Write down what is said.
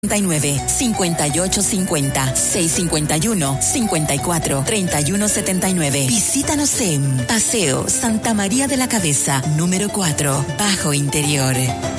5850 651 54 3179. Visítanos en Paseo Santa María de la Cabeza, número 4, Bajo Interior.